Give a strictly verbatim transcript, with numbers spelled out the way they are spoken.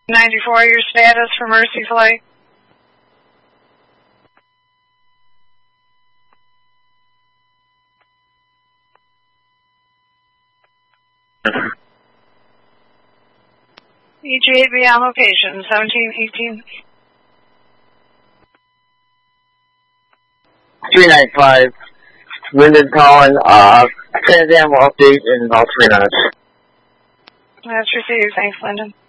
ninety-four, your status for Mercy Flight. E G eight B on location, seventeen eighteen. three ninety-five, Lyndon calling, uh, Trans Am will update in about three minutes. That's received, thanks, Lyndon.